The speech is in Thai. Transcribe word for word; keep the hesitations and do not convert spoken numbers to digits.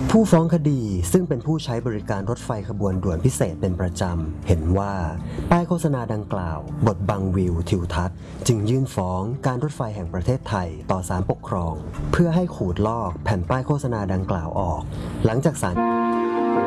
ผู้ฟ้องคดีซึ่งเป็นผู้ใช้บริการรถไฟขบวนด่วนพิเศษเป็นประจำเห็นว่าป้ายโฆษณาดังกล่าวบดบังวิวทิวทัศน์จึงยื่นฟ้องการรถไฟแห่งประเทศไทยต่อศาลปกครองเพื่อให้ขูดลอกแผ่นป้ายโฆษณาดังกล่าวออกหลังจากศาล